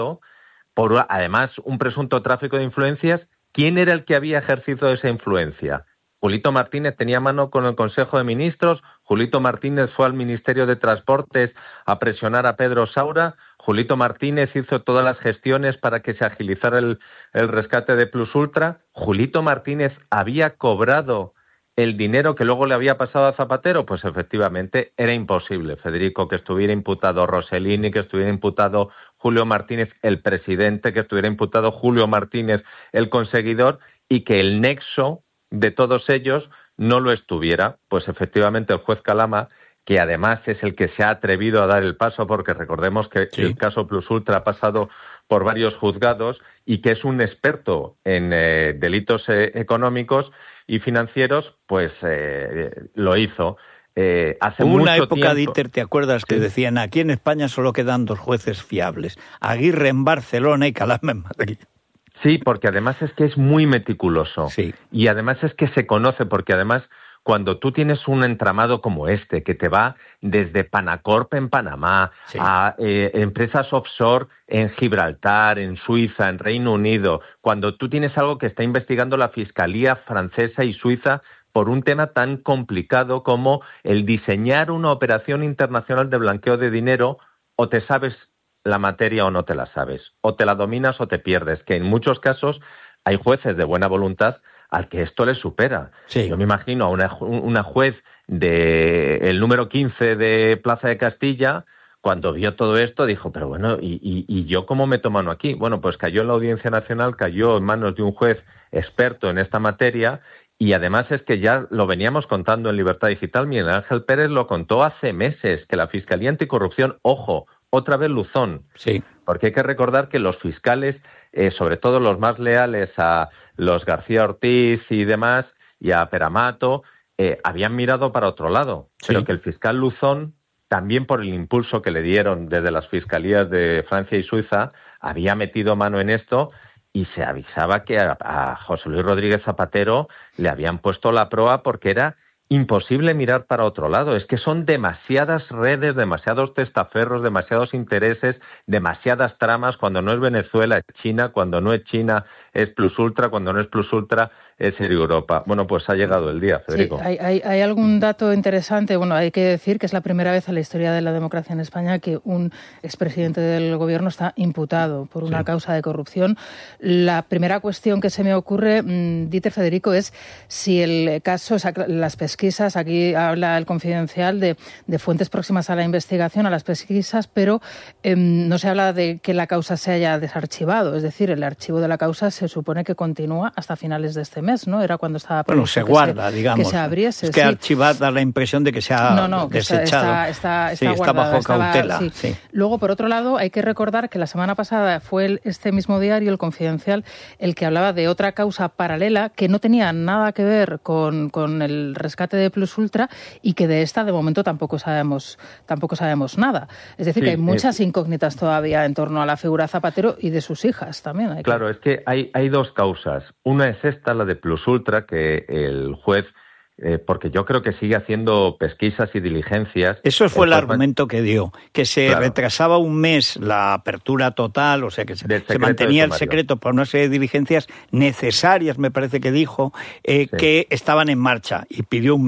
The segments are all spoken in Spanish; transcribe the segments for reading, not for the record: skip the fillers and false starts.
por además un presunto tráfico de influencias. ¿Quién era el que había ejercido esa influencia? Julito Martínez tenía mano con el Consejo de Ministros. Julito Martínez fue al Ministerio de Transportes a presionar a Pedro Saura. Julito Martínez hizo todas las gestiones para que se agilizara el rescate de Plus Ultra. Julito Martínez había cobrado el dinero que luego le había pasado a Zapatero. Pues efectivamente era imposible, Federico, que estuviera imputado Rossellini, que estuviera imputado Julio Martínez, el presidente, que estuviera imputado Julio Martínez, el conseguidor, y que el nexo de todos ellos no lo estuviera. Pues efectivamente el juez Calama, que además es el que se ha atrevido a dar el paso, porque recordemos que el caso Plus Ultra ha pasado por varios juzgados y que es un experto en delitos económicos y financieros, pues lo hizo. Hace Hubo una mucho época, tiempo... Dieter, ¿te acuerdas? Que decían, aquí en España solo quedan 2 jueces fiables, Aguirre en Barcelona y Calama en Madrid. Sí, porque además es que es muy meticuloso. Sí. Y además es que se conoce, porque además cuando tú tienes un entramado como este, que te va desde Panacorp en Panamá a empresas offshore en Gibraltar, en Suiza, en Reino Unido, cuando tú tienes algo que está investigando la Fiscalía francesa y suiza por un tema tan complicado como el diseñar una operación internacional de blanqueo de dinero, o te sabes la materia o no te la sabes, o te la dominas o te pierdes, que en muchos casos hay jueces de buena voluntad al que esto le supera. Sí. Yo me imagino a una juez del número 15 de Plaza de Castilla, cuando vio todo esto, dijo, pero bueno, ¿y yo cómo meto mano aquí? Bueno, pues cayó en la Audiencia Nacional, cayó en manos de un juez experto en esta materia, y además es que ya lo veníamos contando en Libertad Digital. Miguel Ángel Pérez lo contó hace meses, que la Fiscalía Anticorrupción, ojo, otra vez Luzón, porque hay que recordar que los fiscales, sobre todo los más leales a los García Ortiz y demás, y a Peramato, habían mirado para otro lado, pero que el fiscal Luzón, también por el impulso que le dieron desde las fiscalías de Francia y Suiza, había metido mano en esto, y se avisaba que a José Luis Rodríguez Zapatero le habían puesto la proa porque era imposible mirar para otro lado. Es que son demasiadas redes, demasiados testaferros, demasiados intereses, demasiadas tramas. Cuando no es Venezuela es China, cuando no es China es Plus Ultra, cuando no es Plus Ultra es Europa. Bueno, pues ha llegado el día, Federico. Sí, hay algún dato interesante. Bueno, hay que decir que es la primera vez en la historia de la democracia en España que un expresidente del gobierno está imputado por una causa de corrupción. La primera cuestión que se me ocurre, Dieter, Federico, es si el caso, o sea, las pesquisas, aquí habla el Confidencial de fuentes próximas a la investigación, a las pesquisas, pero no se habla de que la causa se haya desarchivado. Es decir, el archivo de la causa se supone que continúa hasta finales de este mes, ¿no? Era cuando estaba previsto se guarda, digamos. Que se abriese. Es que archivar da la impresión de que se ha desechado. Está está bajo cautela. Sí. Luego, por otro lado, hay que recordar que la semana pasada fue este mismo diario, el Confidencial, el que hablaba de otra causa paralela que no tenía nada que ver con el rescate de Plus Ultra, y que de esta, de momento, tampoco sabemos nada. Es decir, que hay muchas incógnitas todavía en torno a la figura Zapatero y de sus hijas también. Claro, es que hay dos causas. Una es esta, la de Plus Ultra, que el juez, porque yo creo que sigue haciendo pesquisas y diligencias. Eso fue el argumento que dio, que se retrasaba un mes la apertura total, o sea que se mantenía el secreto por una serie de diligencias necesarias, me parece que dijo, que estaban en marcha, y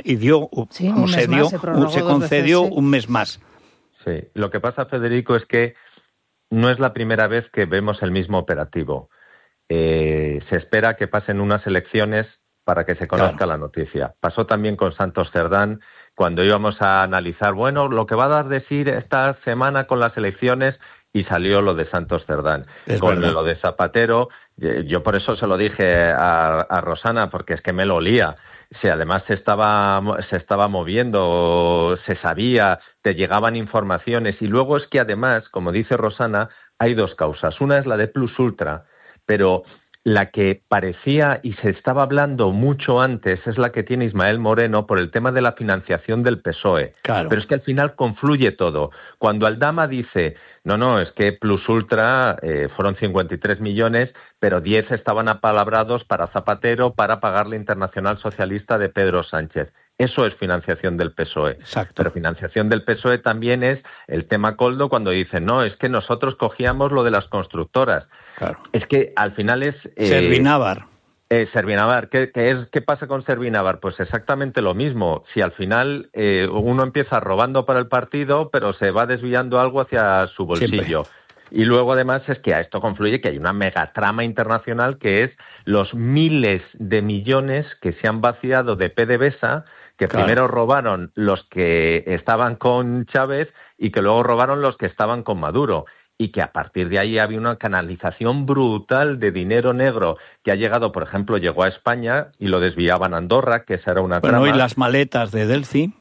se concedió un mes más. Sí, lo que pasa, Federico, es que no es la primera vez que vemos el mismo operativo. Se espera que pasen unas elecciones para que se conozca la noticia. Pasó también con Santos Cerdán, cuando íbamos a analizar, bueno, lo que va a dar de sí esta semana con las elecciones, y salió lo de Santos Cerdán. Con lo de Zapatero, yo por eso se lo dije a Rosana, porque es que me lo olía. Si además se estaba moviendo, se sabía, te llegaban informaciones, y luego es que además, como dice Rosana, hay dos causas. Una es la de Plus Ultra, pero la que parecía y se estaba hablando mucho antes es la que tiene Ismael Moreno por el tema de la financiación del PSOE. Claro. Pero es que al final confluye todo. Cuando Aldama dice, no, es que Plus Ultra fueron 53 millones, pero 10 estaban apalabrados para Zapatero para pagar la Internacional Socialista de Pedro Sánchez. Eso es financiación del PSOE. Exacto. Pero financiación del PSOE también es el tema Koldo cuando dicen, no, es que nosotros cogíamos lo de las constructoras. Claro. Es que al final es... Servinávar. Servinávar. ¿Qué pasa con Servinávar? Pues exactamente lo mismo. Si al final uno empieza robando para el partido, pero se va desviando algo hacia su bolsillo. Siempre. Y luego, además, es que a esto confluye que hay una megatrama internacional que es los miles de millones que se han vaciado de PDVSA, que primero robaron los que estaban con Chávez y que luego robaron los que estaban con Maduro. Y que a partir de ahí había una canalización brutal de dinero negro que ha llegado, por ejemplo, llegó a España y lo desviaban a Andorra, que esa era una trama. Bueno, y las maletas de Delci.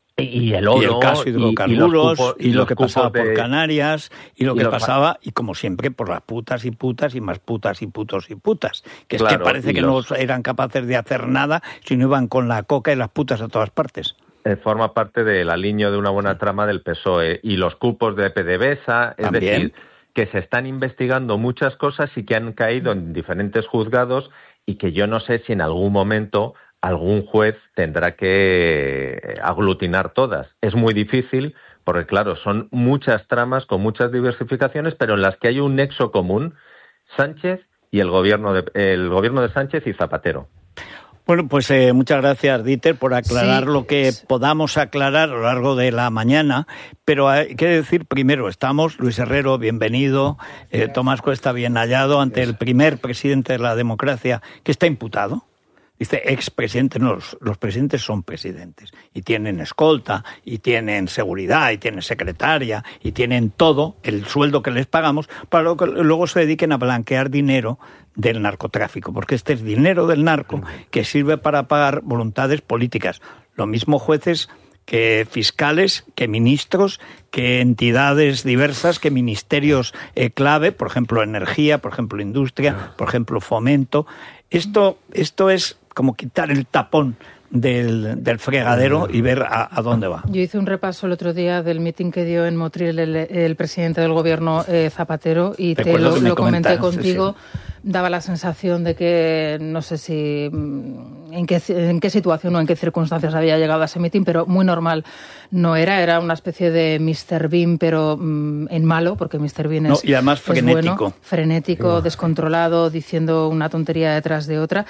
Y el oro, y el caso hidrocarburos, y lo que pasaba por Canarias, y lo que pasaba, y como siempre, por las putas y putas, y más putas y putos y putas. Que es que parece que no eran capaces de hacer nada, sino iban con la coca y las putas a todas partes. Forma parte del aliño de una buena trama del PSOE. Y los cupos de PDVSA, es decir, que se están investigando muchas cosas y que han caído en diferentes juzgados y que yo no sé si en algún momento algún juez tendrá que aglutinar todas. Es muy difícil porque, claro, son muchas tramas con muchas diversificaciones, pero en las que hay un nexo común, Sánchez y el gobierno de Sánchez y Zapatero. Bueno, pues muchas gracias, Dieter, por aclarar lo que podamos aclarar a lo largo de la mañana. Pero hay que decir, primero, estamos, Luis Herrero, bienvenido, Tomás Cuesta, bien hallado, ante el primer presidente de la democracia que está imputado. Dice expresidente, no, los presidentes son presidentes y tienen escolta y tienen seguridad y tienen secretaria y tienen todo, el sueldo que les pagamos, para que luego se dediquen a blanquear dinero del narcotráfico, porque este es dinero del narco que sirve para pagar voluntades políticas. Lo mismo jueces que fiscales, que ministros, que entidades diversas, que ministerios clave, por ejemplo energía, por ejemplo industria, por ejemplo fomento. Esto es como quitar el tapón del fregadero y ver a dónde va. Yo hice un repaso el otro día del mitin que dio en Motril el presidente del gobierno Zapatero y lo comenté contigo. Sí. Daba la sensación de que no sé si en qué situación o en qué circunstancias había llegado a ese mitin, pero muy normal no era una especie de Mr. Bean, pero en malo, porque Mr. Bean y además frenético. Bueno, frenético, descontrolado, diciendo una tontería detrás de otra,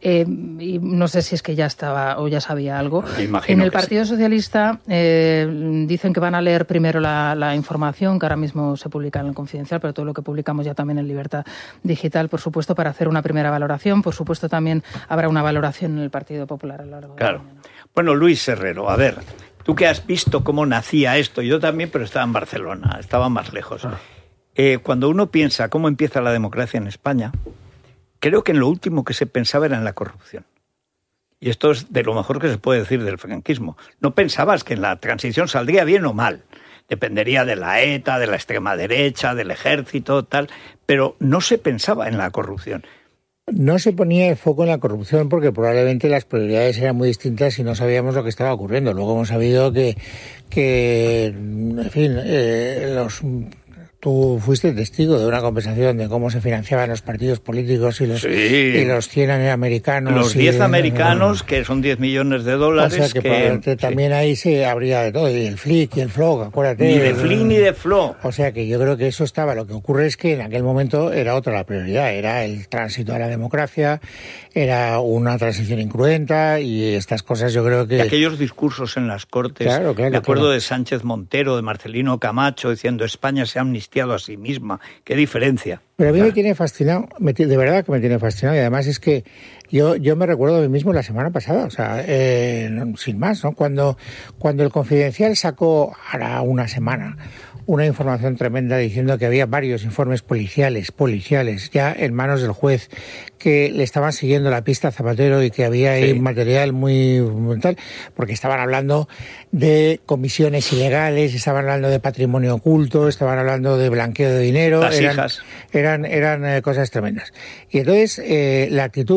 y no sé si es que ya estaba o ya sabía algo. En el Partido Socialista dicen que van a leer primero la información, que ahora mismo se publica en el Confidencial, pero todo lo que publicamos ya también en Libertad Digital, por supuesto, para hacer una primera valoración. Por supuesto, también habrá una valoración en el Partido Popular a lo largo de la mañana. Bueno, Luis Herrero, a ver, tú que has visto cómo nacía esto, yo también, pero estaba en Barcelona, estaba más lejos. Cuando uno piensa cómo empieza la democracia en España, creo que en lo último que se pensaba era en la corrupción. Y esto es de lo mejor que se puede decir del franquismo. No pensabas que en la transición saldría bien o mal. Dependería de la ETA, de la extrema derecha, del ejército, tal, pero no se pensaba en la corrupción. No se ponía el foco en la corrupción porque probablemente las prioridades eran muy distintas y no sabíamos lo que estaba ocurriendo. Luego hemos sabido que en fin, tú fuiste testigo de una conversación de cómo se financiaban los partidos políticos y los 100 americanos. Los 10 americanos, que son 10 millones de dólares. O sea que también ahí se habría de todo, y el FLIC y el FLO, acuérdate. Ni de FLIC ni de FLO. O sea que yo creo que eso estaba. Lo que ocurre es que en aquel momento era otra la prioridad, era el tránsito a la democracia, era una transición incruenta y estas cosas yo creo que... Y aquellos discursos en las Cortes, me acuerdo de Sánchez Montero, de Marcelino Camacho, diciendo España se ha amnistiado a sí misma. ¿Qué diferencia? Pero a mí me tiene fascinado, de verdad que me tiene fascinado, y además es que yo me recuerdo a mí mismo la semana pasada, o sea, sin más, ¿no? Cuando el Confidencial sacó ahora una semana una información tremenda diciendo que había varios informes policiales ya en manos del juez que le estaban siguiendo la pista a Zapatero y que había ahí material muy tal, porque estaban hablando de comisiones ilegales, estaban hablando de patrimonio oculto, estaban hablando de blanqueo de dinero, eran cosas tremendas. Y entonces la actitud de Zapatero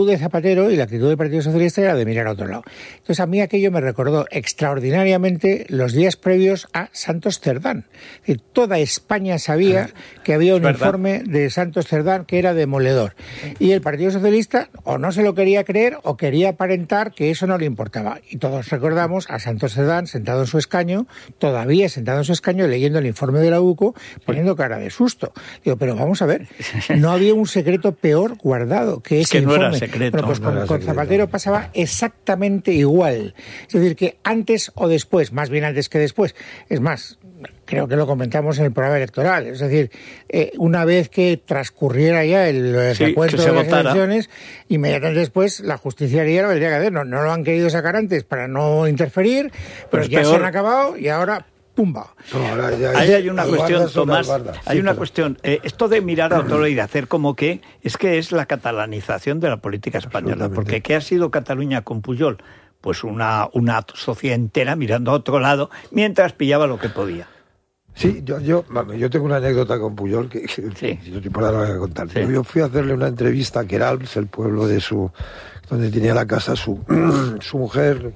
Zapatero y la actitud del Partido Socialista era de mirar a otro lado. Entonces a mí aquello me recordó extraordinariamente los días previos a Santos Cerdán. Es decir, toda España sabía que había un informe de Santos Cerdán que era demoledor. Y el Partido Socialista o no se lo quería creer o quería aparentar que eso no le importaba. Y todos recordamos a Santos Cerdán sentado en su escaño, todavía sentado en su escaño, leyendo el informe de la UCO, poniendo cara de susto. Digo, pero vamos a ver, no había un secreto peor guardado que ese informe. No era secreto. Bueno, pues con Zapatero pasaba exactamente igual. Es decir, que antes o después, más bien antes que después, es más, creo que lo comentamos en el programa electoral, es decir, una vez que transcurriera ya el recuento de las elecciones, inmediatamente después la justicia haría lo que tendría que hacer. No lo han querido sacar antes para no interferir, pero ya se han acabado y ahora ¡pumba! No, ahí hay una cuestión, Tomás, hay una cuestión. Esto de mirar a otro lado y de hacer como que es la catalanización de la política española, porque ¿qué ha sido Cataluña con Pujol? Pues una sociedad entera mirando a otro lado mientras pillaba lo que podía. Sí, yo tengo una anécdota con Pujol que no te importa, la voy a contar. Sí. Yo fui a hacerle una entrevista a Queralbs, el pueblo donde tenía la casa su mujer,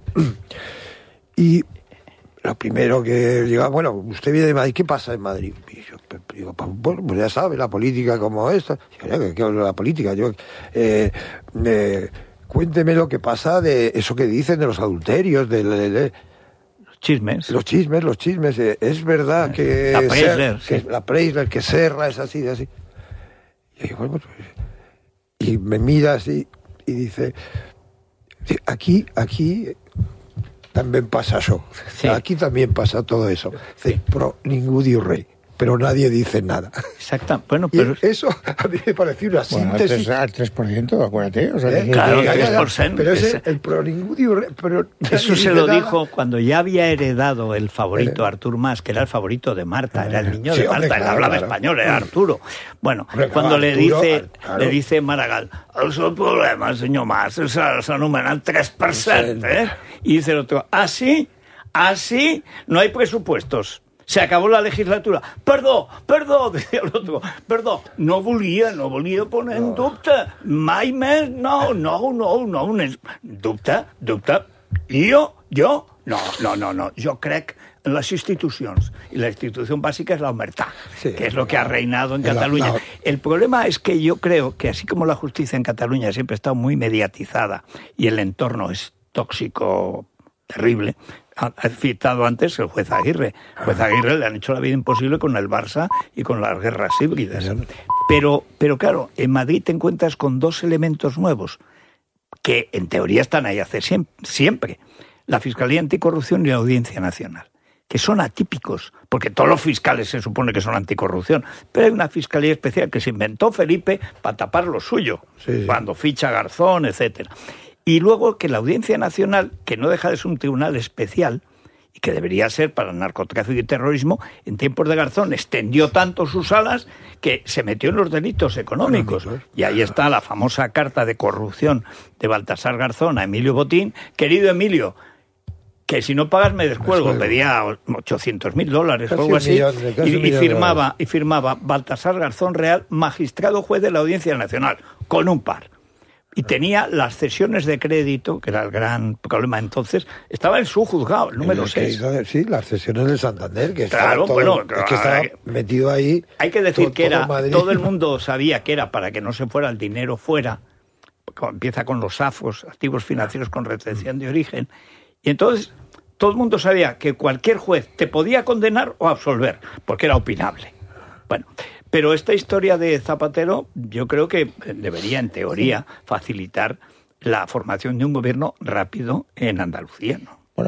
y lo primero que diga, bueno, usted viene de Madrid, ¿qué pasa en Madrid? Y yo digo, bueno, pues ya sabe, la política como esta. ¿Qué hablo de la política? Cuénteme lo que pasa de eso que dicen de los adulterios, chismes. Los chismes. Es verdad que la Preisler, que Serra es así, así. Y yo, bueno, y me mira así y dice, aquí también pasa eso. Sí. Aquí también pasa todo eso. Sí. Pero ningún diu rey. Pero nadie dice nada. Exacto. Bueno, pero eso a mí me pareció una síntesis. Al 3%, acuérdate. O sea, claro, el 3%. Pero es el pro ningún diu rey. Pero eso se lo dijo cuando ya había heredado el favorito Artur Mas, que era el favorito de Marta, era el niño de Marta, él hablaba español, era Arturo. Bueno, cuando le dice Maragall, el seu problema, senyor Mas, s'anomena el 3%, Y dice el otro, ¿ah, sí? No hay presupuestos. Se acabó la legislatura. Perdó, decía el otro. Perdó. No volia poner en dubte. Mai més, no. Dubte. Jo? No. Jo crec en las institucions. Y la institución básica es la omertà, que es lo que ha reinado en Cataluña. El problema es que yo creo que así como la justicia en Cataluña siempre ha estado muy mediatizada y el entorno es tóxico, terrible. Ha citado antes el juez Aguirre. El juez Aguirre le han hecho la vida imposible con el Barça y con las guerras híbridas. Pero claro, en Madrid te encuentras con dos elementos nuevos que en teoría están ahí hace siempre. La Fiscalía Anticorrupción y la Audiencia Nacional, que son atípicos, porque todos los fiscales se supone que son anticorrupción, pero hay una fiscalía especial que se inventó Felipe para tapar lo suyo, cuando ficha Garzón, etcétera. Y luego que la Audiencia Nacional, que no deja de ser un tribunal especial, y que debería ser para el narcotráfico y terrorismo, en tiempos de Garzón extendió tanto sus alas que se metió en los delitos económicos. Y ahí está la famosa carta de corrupción de Baltasar Garzón a Emilio Botín. Querido Emilio, que si no pagas me descuelgo. Pedía $800,000 o algo así. Y firmaba Baltasar Garzón Real, magistrado juez de la Audiencia Nacional, con un par. Y tenía las cesiones de crédito, que era el gran problema entonces, estaba en su juzgado, el número 6. Sí, las cesiones de Santander, que claro, que estaba metido ahí. Hay que decir que todo el mundo sabía que era para que no se fuera el dinero fuera, empieza con los AFOS, activos financieros con retención de origen, y entonces todo el mundo sabía que cualquier juez te podía condenar o absolver, porque era opinable. Bueno, pero esta historia de Zapatero yo creo que debería, en teoría, facilitar la formación de un gobierno rápido en Andalucía, ¿no? Bueno,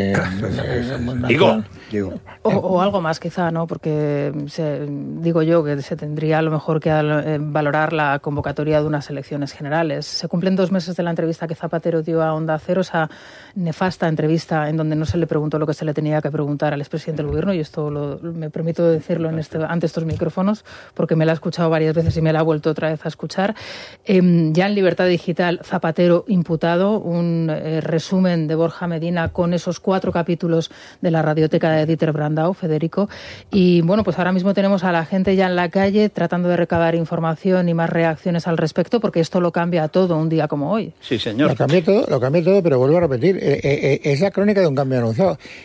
digo. O algo más quizá, ¿no? Porque digo yo que se tendría a lo mejor que valorar la convocatoria de unas elecciones generales. Se cumplen 2 meses de la entrevista que Zapatero dio a Onda Cero, esa nefasta entrevista en donde no se le preguntó lo que se le tenía que preguntar al expresidente del gobierno, y esto me permito decirlo ante estos micrófonos porque me la he escuchado varias veces y me la he vuelto otra vez a escuchar. Ya en Libertad Digital, Zapatero imputado, un resumen de Borja Medina con esos 4 capítulos de la radioteca de Dieter Brandau, Federico. Y bueno, pues ahora mismo tenemos a la gente ya en la calle tratando de recabar información y más reacciones al respecto, porque esto lo cambia todo un día como hoy. Sí, señor. Lo cambia todo, pero vuelvo a repetir, es la crónica de un cambio anunciado.